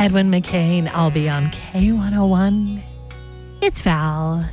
Edwin McCain. I'll be on K101. It's Val.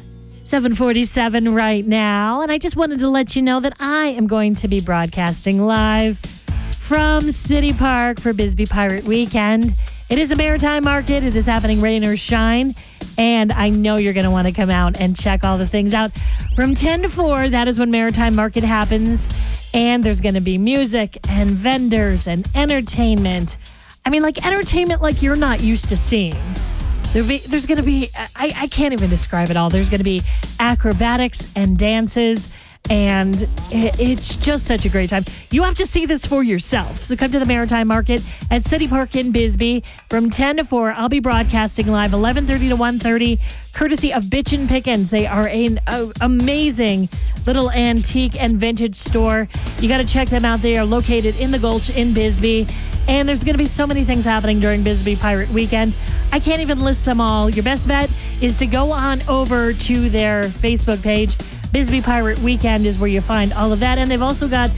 7:47 right now, and I just wanted to let you know that I am going to be broadcasting live from City Park for Bisbee Pirate Weekend. It is the Maritime Market. It is happening rain or shine, and I know you're going to want to come out and check all the things out. From 10 to 4, that is when Maritime Market happens, and there's going to be music and vendors and entertainment. I mean, like entertainment like you're not used to seeing. There's going to be, I can't even describe it all. There's going to be acrobatics and dances, and it's just such a great time. You have to see this for yourself. So come to the Maritime Market at City Park in Bisbee from 10 to 4. I'll be broadcasting live 11:30 to 1:30, courtesy of Bitchin' Pickens. They are an amazing little antique and vintage store. You got to check them out. They are located in the Gulch in Bisbee. And there's going to be so many things happening during Bisbee Pirate Weekend. I can't even list them all. Your best bet is to go on over to their Facebook page. Bisbee Pirate Weekend is where you find all of that. And they've also got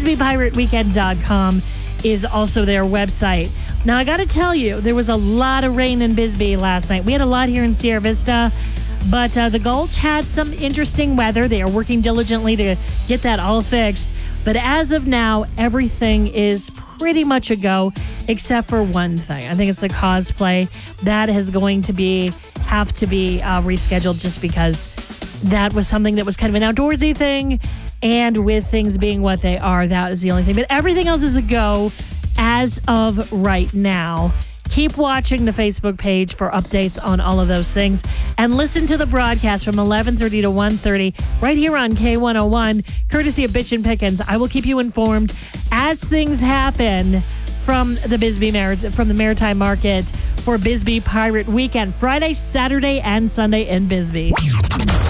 BisbeePirateWeekend.com is also their website. Now, I got to tell you, there was a lot of rain in Bisbee last night. We had a lot here in Sierra Vista, but the Gulch had some interesting weather. They are working diligently to get that all fixed. But as of now, everything is pretty much a go, except for one thing. I think it's the cosplay. That is going to have to be rescheduled just because that was something that was kind of an outdoorsy thing. And with things being what they are, that is the only thing. But everything else is a go as of right now. Keep watching the Facebook page for updates on all of those things. And listen to the broadcast from 11:30 to 1:30 right here on K101, courtesy of Bitchin' Pickens. I will keep you informed as things happen from the Maritime Market for Bisbee Pirate Weekend, Friday, Saturday, and Sunday in Bisbee.